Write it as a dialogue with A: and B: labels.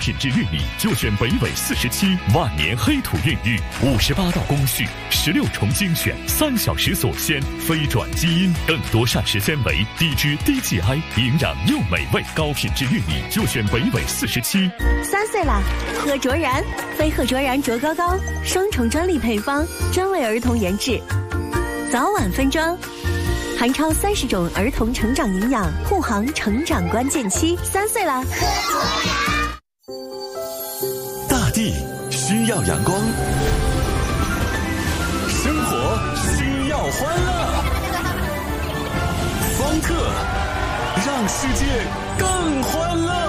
A: 品质玉米就选北纬47万年黑土孕育，58道工序，16重精选，3小时锁鲜，非转基因，更多膳食纤维，低脂低 GI， 营养又美味。高品质玉米就选北纬47。
B: 3岁啦，喝卓然，飞鹤卓然卓高高，双重专利配方，专为儿童研制，早晚分装。含超30种儿童成长营养，护航成长关键期。3岁啦，
C: 大地需要阳光，生活需要欢乐，方特让世界更欢乐。